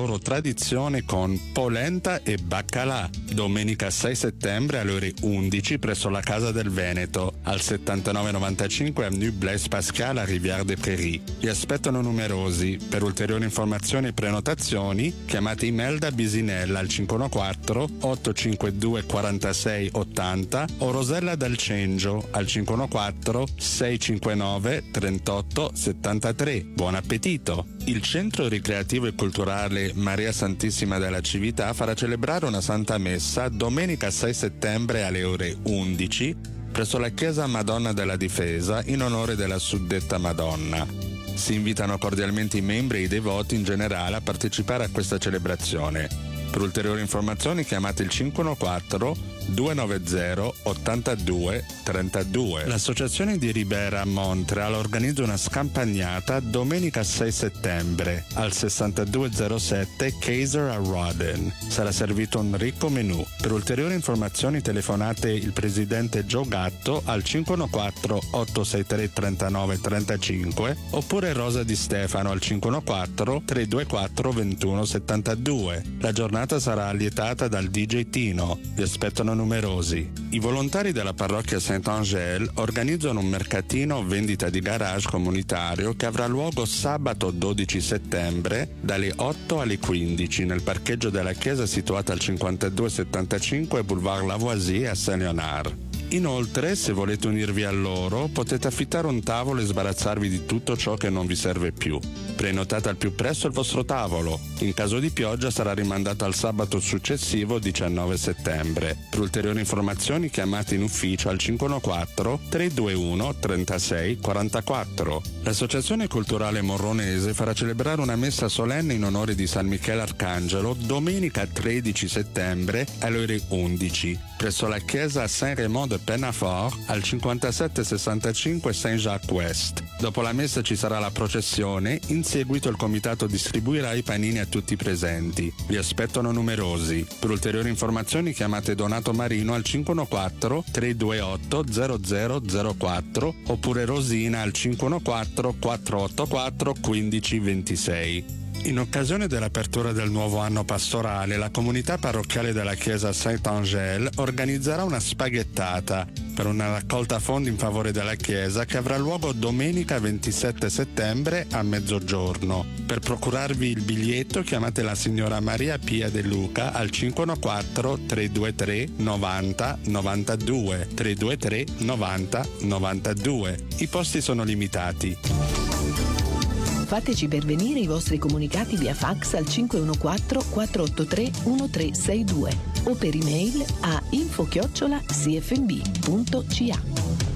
loro tradizione con polenta e baccalà. Domenica 6 settembre alle ore 11 presso la Casa del Veneto, al 7995 Avenue Blaise Pascal a Rivière des Prairies. Vi aspettano numerosi. Per ulteriori informazioni e prenotazioni chiamate Imelda Bisinella al 514 852 46 80 o Rosella Dal Cengio al 514 659 38 73. Buon appetito! Il Centro Ricreativo e Culturale Maria Santissima della Cività farà celebrare una Santa Messa domenica 6 settembre alle ore 11 presso la Chiesa Madonna della Difesa in onore della suddetta Madonna. Si invitano cordialmente i membri e i devoti in generale a partecipare a questa celebrazione. Per ulteriori informazioni chiamate il 514 290 82 32. L'Associazione di Ribera Montreal organizza una scampagnata domenica 6 settembre al 6207 Kaiser a Rodden. Sarà servito un ricco menù. Per ulteriori informazioni telefonate il presidente Gio Gatto al 514 863 39 35 oppure Rosa Di Stefano al 514 324 21 72. La giornata sarà allietata dal DJ Tino. Vi aspettano numerosi. I volontari della parrocchia Saint-Angèle organizzano un mercatino vendita di garage comunitario che avrà luogo sabato 12 settembre dalle 8 alle 15 nel parcheggio della chiesa situata al 5275 Boulevard Lavoisier a Saint-Léonard. Inoltre, se volete unirvi a loro, potete affittare un tavolo e sbarazzarvi di tutto ciò che non vi serve più. Prenotate al più presto il vostro tavolo. In caso di pioggia sarà rimandato al sabato successivo 19 settembre. Per ulteriori informazioni chiamate in ufficio al 514 321 36 44. L'Associazione Culturale Morronese farà celebrare una messa solenne in onore di San Michele Arcangelo domenica 13 settembre alle ore 11 presso la chiesa Saint-Raymond de Pennafort al 5765 Saint-Jacques-Ouest. Dopo la messa ci sarà la processione, in seguito il comitato distribuirà i panini a tutti i presenti. Vi aspettano numerosi. Per ulteriori informazioni chiamate Donato Marino al 514 328 0004 oppure Rosina al 514 484 1526. In occasione dell'apertura del nuovo anno pastorale, la comunità parrocchiale della chiesa Saint-Angèle organizzerà una spaghettata per una raccolta fondi in favore della chiesa che avrà luogo domenica 27 settembre a mezzogiorno. Per procurarvi il biglietto chiamate la signora Maria Pia De Luca al 514 323 90 92 323 90 92. I posti sono limitati. Fateci pervenire i vostri comunicati via fax al 514-483-1362 o per email a info@cfmb.ca.